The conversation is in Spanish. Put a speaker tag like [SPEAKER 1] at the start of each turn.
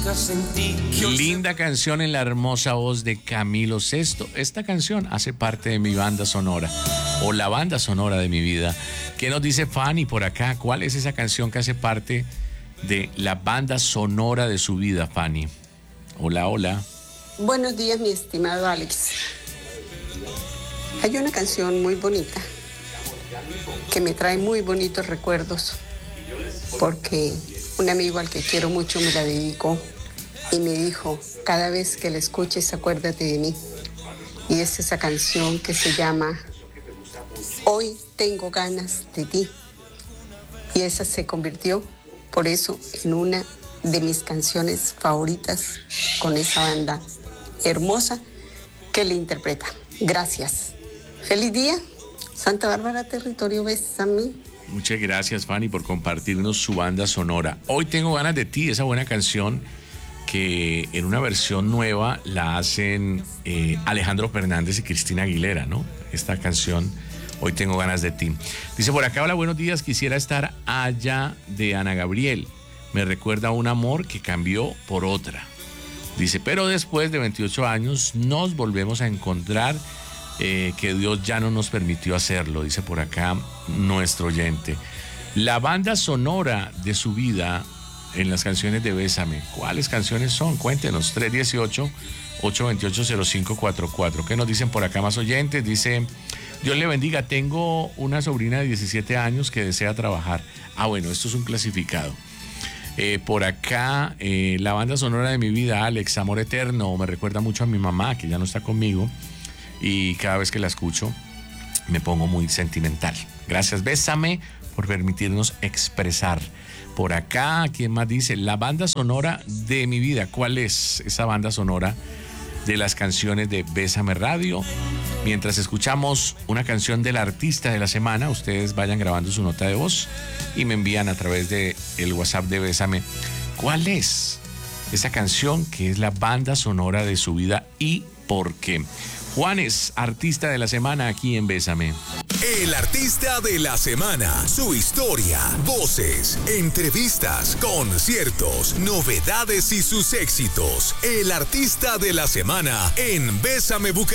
[SPEAKER 1] Linda canción en la hermosa voz de Camilo Sesto. Esta canción hace parte de mi banda sonora, o la banda sonora de mi vida. ¿Qué nos dice Fanny por acá? ¿Cuál es esa canción que hace parte de la banda sonora de su vida, Fanny? Hola, hola.
[SPEAKER 2] Buenos días, mi estimado Alex. Hay una canción muy bonita que me trae muy bonitos recuerdos, porque un amigo al que quiero mucho me la dedicó y me dijo: cada vez que la escuches, acuérdate de mí. Y es esa canción que se llama Hoy tengo ganas de ti. Y esa se convirtió, por eso, en una de mis canciones favoritas con esa banda hermosa que le interpreta. Gracias. Feliz día. Santa Bárbara, territorio, bésame.
[SPEAKER 1] Muchas gracias, Fanny, por compartirnos su banda sonora. Hoy tengo ganas de ti, esa buena canción que en una versión nueva la hacen Alejandro Fernández y Cristina Aguilera, ¿no? Esta canción, Hoy tengo ganas de ti. Dice por acá: hola, buenos días, quisiera estar allá de Ana Gabriel. Me recuerda a un amor que cambió por otra. Dice, pero después de 28 años nos volvemos a encontrar, que Dios ya no nos permitió hacerlo, dice por acá nuestro oyente. La banda sonora de su vida en las canciones de Bésame, ¿cuáles canciones son? Cuéntenos. 318-828-0544. ¿Qué nos dicen por acá más oyentes? Dice: Dios le bendiga, tengo una sobrina de 17 años que desea trabajar. Ah, bueno, esto es un clasificado. Por acá, la banda sonora de mi vida, Alex, Amor Eterno, me recuerda mucho a mi mamá, que ya no está conmigo, y cada vez que la escucho me pongo muy sentimental. Gracias, Bésame, por permitirnos expresar. Por acá, ¿quién más dice? La banda sonora de mi vida. ¿Cuál es esa banda sonora de las canciones de Bésame Radio? Mientras escuchamos una canción del artista de la semana, ustedes vayan grabando su nota de voz y me envían a través del WhatsApp de Bésame cuál es esa canción que es la banda sonora de su vida y por qué. Juanes, artista de la semana aquí en Bésame.
[SPEAKER 3] El artista de la semana, su historia, voces, entrevistas, conciertos, novedades y sus éxitos. El artista de la semana en Bésame Bucaramanga.